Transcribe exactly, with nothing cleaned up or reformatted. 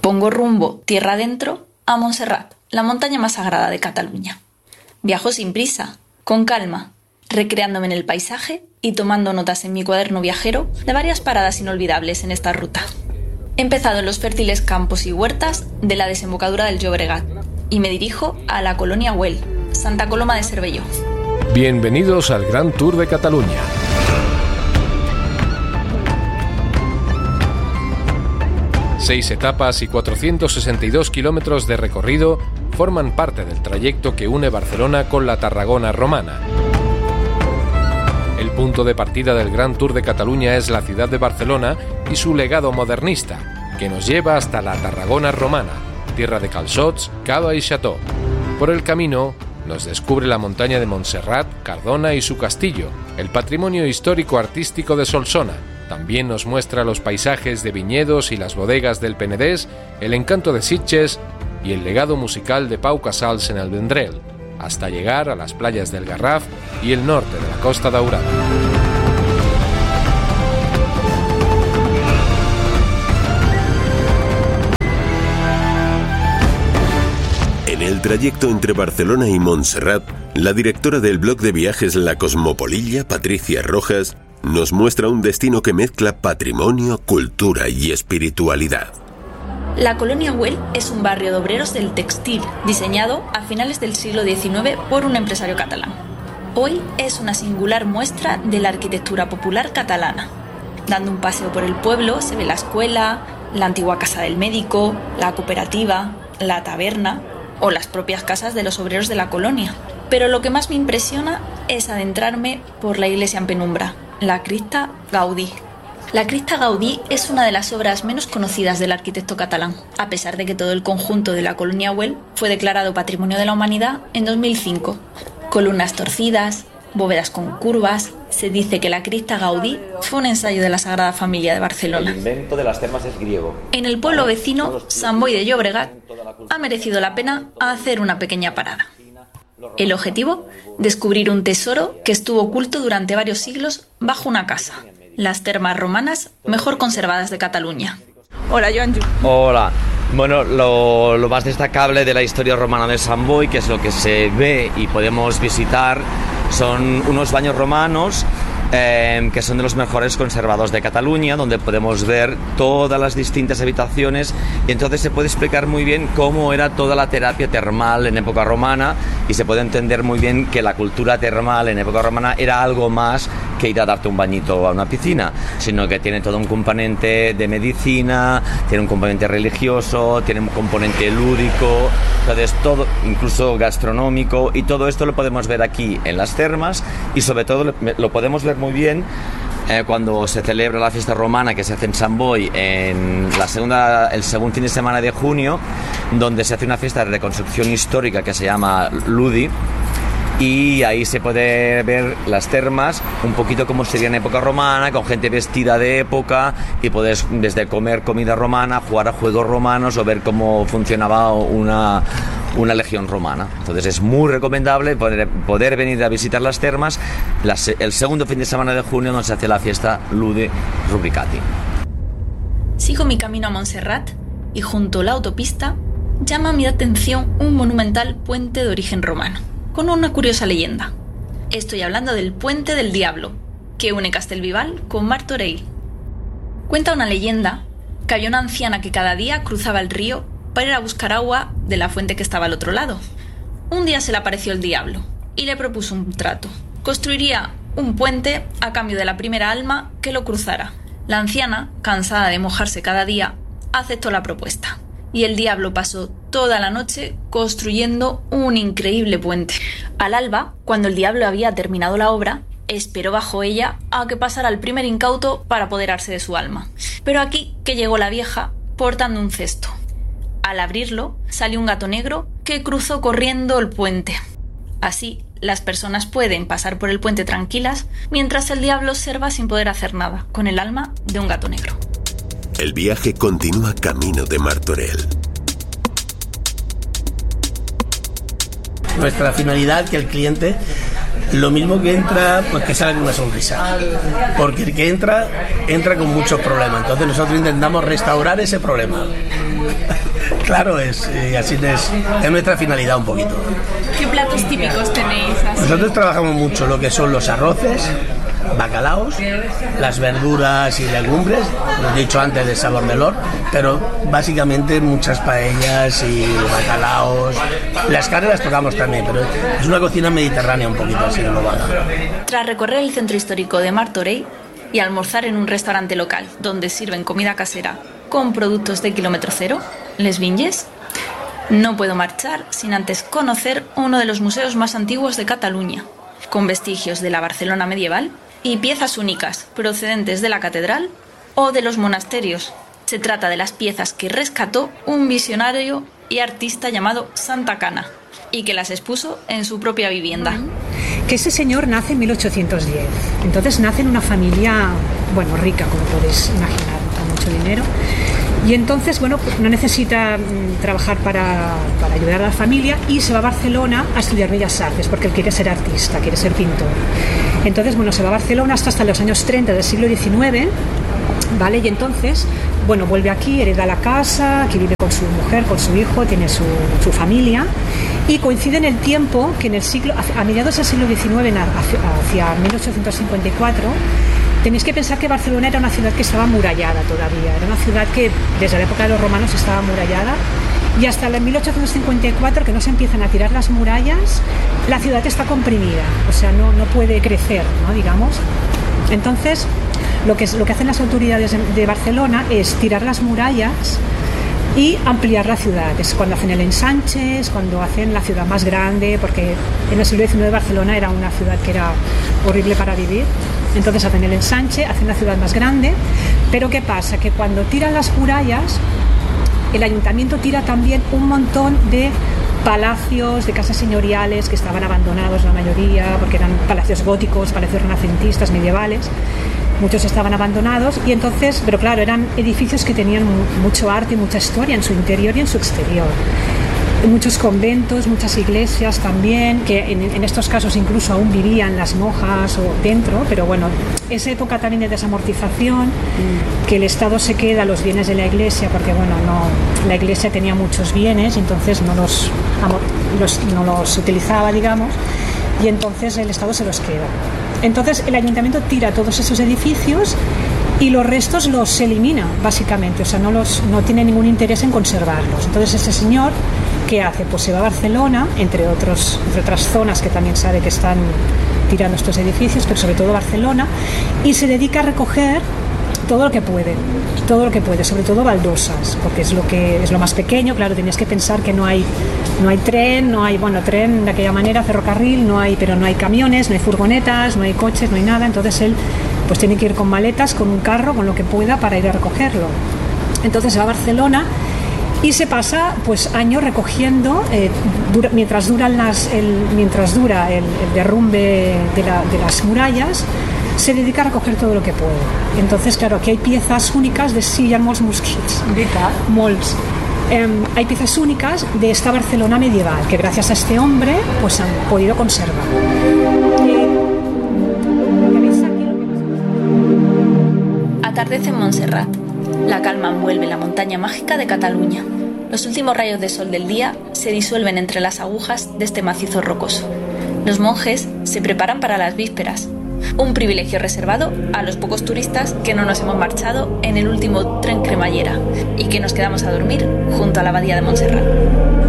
Pongo rumbo tierra adentro a Montserrat, la montaña más sagrada de Cataluña. Viajo sin prisa, con calma, recreándome en el paisaje y tomando notas en mi cuaderno viajero de varias paradas inolvidables en esta ruta. He empezado en los fértiles campos y huertas de la desembocadura del Llobregat y me dirijo a la colonia Güell, Santa Coloma de Cervelló. Bienvenidos al Gran Tour de Cataluña. Seis etapas y cuatrocientos sesenta y dos kilómetros de recorrido forman parte del trayecto que une Barcelona con la Tarragona romana. El punto de partida del Gran Tour de Cataluña es la ciudad de Barcelona y su legado modernista, que nos lleva hasta la Tarragona romana, tierra de calçots, cava y chateau. Por el camino nos descubre la montaña de Montserrat, Cardona y su castillo, el patrimonio histórico-artístico de Solsona. También nos muestra los paisajes de viñedos y las bodegas del Penedès, el encanto de Sitges y el legado musical de Pau Casals en el Vendrell, hasta llegar a las playas del Garraf y el norte de la Costa Daurada. En el trayecto entre Barcelona y Montserrat, la directora del blog de viajes La Cosmopolilla, Patricia Rojas, nos muestra un destino que mezcla patrimonio, cultura y espiritualidad. La colonia Güell es un barrio de obreros del textil, diseñado a finales del siglo diecinueve por un empresario catalán. Hoy es una singular muestra de la arquitectura popular catalana. Dando un paseo por el pueblo se ve la escuela, la antigua casa del médico, la cooperativa, la taberna o las propias casas de los obreros de la colonia. Pero lo que más me impresiona es adentrarme por la iglesia en penumbra, la Crista Gaudí. La Crista Gaudí es una de las obras menos conocidas del arquitecto catalán, a pesar de que todo el conjunto de la colonia Güell fue declarado Patrimonio de la Humanidad en dos mil cinco. Columnas torcidas, bóvedas con curvas. Se dice que la Crista Gaudí fue un ensayo de la Sagrada Familia de Barcelona. El invento de las termas es griego. En el pueblo vecino, Sant Boi de Llobregat, ha merecido la pena hacer una pequeña parada. El objetivo, descubrir un tesoro que estuvo oculto durante varios siglos bajo una casa, las termas romanas mejor conservadas de Cataluña. Hola, Joanju. Hola. Bueno, lo, lo más destacable de la historia romana de Sant Boi, que es lo que se ve y podemos visitar, son unos baños romanos eh, que son de los mejores conservados de Cataluña, donde podemos ver todas las distintas habitaciones y entonces se puede explicar muy bien cómo era toda la terapia termal en época romana y se puede entender muy bien que la cultura termal en época romana era algo más que ir a darte un bañito a una piscina, sino que tiene todo un componente de medicina, tiene un componente religioso, tiene un componente lúdico, entonces todo, incluso gastronómico, y todo esto lo podemos ver aquí en las termas y sobre todo lo, lo podemos ver muy bien eh, cuando se celebra la fiesta romana que se hace en Sant Boi en la segunda, el segundo fin de semana de junio, donde se hace una fiesta de reconstrucción histórica que se llama Ludi. Y ahí se puede ver las termas un poquito como sería en época romana, con gente vestida de época, y puedes desde comer comida romana, jugar a juegos romanos o ver cómo funcionaba una, una legión romana. Entonces es muy recomendable poder, poder venir a visitar las termas las, el segundo fin de semana de junio, donde se hace la fiesta Ludi Rubricati. Sigo mi camino a Montserrat y junto a la autopista llama mi atención un monumental puente de origen romano, con una curiosa leyenda. Estoy hablando del Puente del Diablo, que une Castelbibal con Martorell. Cuenta una leyenda que había una anciana que cada día cruzaba el río para ir a buscar agua de la fuente que estaba al otro lado. Un día se le apareció el diablo y le propuso un trato. Construiría un puente a cambio de la primera alma que lo cruzara. La anciana, cansada de mojarse cada día, aceptó la propuesta. Y el diablo pasó toda la noche construyendo un increíble puente. Al alba, cuando el diablo había terminado la obra, esperó bajo ella a que pasara el primer incauto para apoderarse de su alma. Pero aquí que llegó la vieja portando un cesto. Al abrirlo, salió un gato negro que cruzó corriendo el puente. Así, las personas pueden pasar por el puente tranquilas, mientras el diablo observa sin poder hacer nada, con el alma de un gato negro. El viaje continúa camino de Martorell. Nuestra finalidad, que el cliente lo mismo que entra, pues que sale con una sonrisa, porque el que entra, entra con muchos problemas, entonces nosotros intentamos restaurar ese problema. Claro, es eh, así es, es nuestra finalidad un poquito. ¿Qué platos típicos tenéis así? Nosotros trabajamos mucho lo que son los arroces, bacalaos, las verduras y legumbres, lo he dicho antes de sabor melón, pero básicamente muchas paellas y bacalaos. Las carnes las tocamos también, pero es una cocina mediterránea un poquito así renovada. Tras recorrer el centro histórico de Martorell y almorzar en un restaurante local donde sirven comida casera con productos de kilómetro cero, Les Vinyes, no puedo marchar sin antes conocer uno de los museos más antiguos de Cataluña, con vestigios de la Barcelona medieval y piezas únicas procedentes de la catedral o de los monasterios. Se trata de las piezas que rescató un visionario y artista llamado Santa Cana y que las expuso en su propia vivienda. Que ese señor nace en mil ochocientos diez, entonces nace en una familia, bueno, rica, como podéis imaginar, con mucho dinero. Y entonces, bueno, pues no necesita mm, trabajar para, para ayudar a la familia y se va a Barcelona a estudiar Bellas Artes porque él quiere ser artista, quiere ser pintor. Entonces, bueno, se va a Barcelona hasta, hasta los años treinta del siglo diecinueve, ¿vale? Y entonces, bueno, vuelve aquí, hereda la casa, aquí vive con su mujer, con su hijo, tiene su, su familia y coincide en el tiempo que en el siglo, a mediados del siglo diecinueve, hacia mil ochocientos cincuenta y cuatro, tenéis que pensar que Barcelona era una ciudad que estaba amurallada todavía, era una ciudad que desde la época de los romanos estaba amurallada y hasta el mil ochocientos cincuenta y cuatro, que no se empiezan a tirar las murallas, la ciudad está comprimida, o sea, no, no puede crecer, ¿no? Digamos. Entonces, lo que, lo que hacen las autoridades de, de Barcelona es tirar las murallas y ampliar la ciudad. Es cuando hacen el ensanche, es cuando hacen la ciudad más grande, porque en el siglo diecinueve Barcelona era una ciudad que era horrible para vivir. Entonces hacen el ensanche, hacen la ciudad más grande, pero ¿qué pasa? Que cuando tiran las murallas, el ayuntamiento tira también un montón de palacios, de casas señoriales que estaban abandonados la mayoría, porque eran palacios góticos, palacios renacentistas, medievales. Muchos estaban abandonados y entonces, pero claro, eran edificios que tenían mucho arte y mucha historia en su interior y en su exterior. Muchos conventos, muchas iglesias también, que en, en estos casos incluso aún vivían las monjas o dentro, pero bueno, esa época también de desamortización, mm. que el Estado se queda los bienes de la iglesia, porque bueno, no, la iglesia tenía muchos bienes, entonces no los, los, no los utilizaba, digamos, y entonces el Estado se los queda. Entonces el ayuntamiento tira todos esos edificios y los restos los elimina, básicamente, o sea, no, los, no tiene ningún interés en conservarlos. Entonces ese señor, ¿qué hace? Pues se va a Barcelona, entre, otros, entre otras zonas que también sabe que están tirando estos edificios, pero sobre todo Barcelona, y se dedica a recoger todo lo que puede, todo lo que puede, sobre todo baldosas, porque es lo que es lo más pequeño. Claro, tenías que pensar que no hay no hay tren, no hay, bueno, tren de aquella manera, ferrocarril, no hay, pero no hay camiones, no hay furgonetas, no hay coches, no hay nada, entonces él pues tiene que ir con maletas, con un carro, con lo que pueda para ir a recogerlo. Entonces se va a Barcelona y se pasa pues años recogiendo, eh, dura, mientras, duran las, el, mientras dura el, el derrumbe de, la, de las murallas, se dedica a recoger todo lo que puede. Entonces, claro, aquí hay piezas únicas de sí, hi ha molts mosquits, molts. Eh, hay piezas únicas de esta Barcelona medieval que gracias a este hombre pues han podido conservar. Eh, Atardece en Montserrat. La calma envuelve la montaña mágica de Cataluña. Los últimos rayos de sol del día se disuelven entre las agujas de este macizo rocoso. Los monjes se preparan para las vísperas, un privilegio reservado a los pocos turistas que no nos hemos marchado en el último tren cremallera y que nos quedamos a dormir junto a la abadía de Montserrat.